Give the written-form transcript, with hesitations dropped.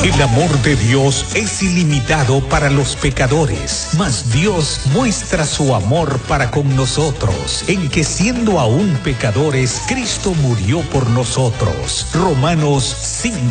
El amor de Dios es ilimitado para los pecadores, mas Dios muestra su amor para con nosotros, en que siendo aún pecadores, Cristo murió por nosotros. Romanos 5.